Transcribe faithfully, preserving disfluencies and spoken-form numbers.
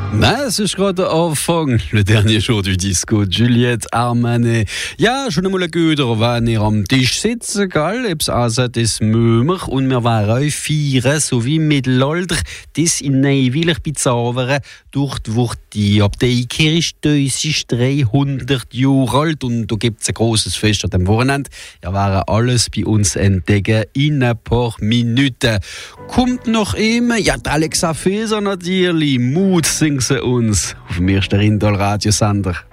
Mais c'est gerade der Anfang, le dernier jour du Disco. Juliette Armanet. Ja, schon einmal wieder, wenn ihr am Tisch sitzen, gell? Eb's also das Mömer und wir waren euch feiern, so wie Mittelalter, das in Neuwillig bei Zaveren, durch die Wucht die Abteikirche, das ist dreihundert Jahre alt und da gibt's ein grosses Fest an dem Wochenende. Ja, waren alles bei uns entdecken in ein paar Minuten. Kommt noch immer, ja, die Alexa Feser natürlich, Mut singt sie uns auf dem ersten Rindal Radiosender.